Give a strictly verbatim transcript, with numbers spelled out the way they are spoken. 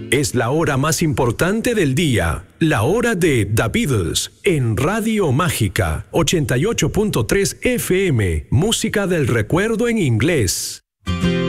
Es la hora más importante del día, la hora de The Beatles, en Radio Mágica, ochenta y ocho punto tres F M, música del recuerdo en inglés.